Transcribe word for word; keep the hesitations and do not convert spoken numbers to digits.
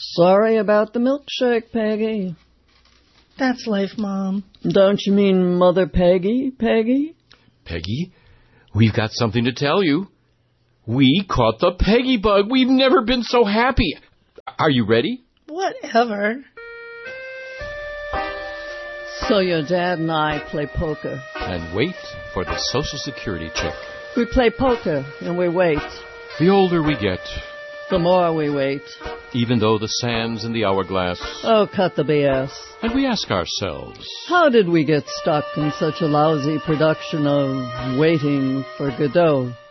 Sorry about the milkshake, Peggy. That's life, Mom. Don't you mean Mother Peggy, Peggy? Peggy, we've got something to tell you. We caught the Peggy bug. We've never been so happy. Are you ready? Whatever. So your dad and I play poker. And wait for the Social Security check. We play poker and we wait. The older we get, the more we wait. Even though the sand's in the hourglass. Oh, cut the B S. And we ask ourselves, how did we get stuck in such a lousy production of Waiting for Godot?